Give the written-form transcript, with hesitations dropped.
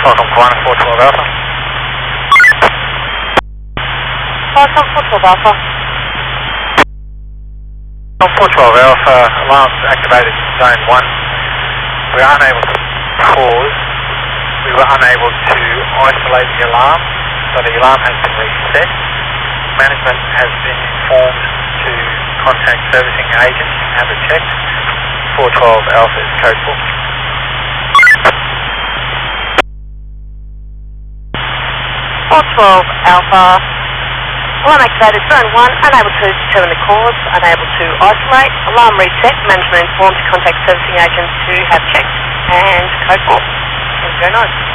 Welcome to 412 Alpha. Welcome 412 Alpha. 412 Alpha, alarms activated in zone 1. We are unable to pause. We were unable to isolate the alarm, so the alarm has been reset. Management has been informed to contact servicing agents and have it checked. 412 Alpha is code 4. 412 Alpha. Alarm activated zone 1, unable to determine the cause, unable to isolate. Alarm reset, management informed to contact servicing agents to have checked. And code 4. 009.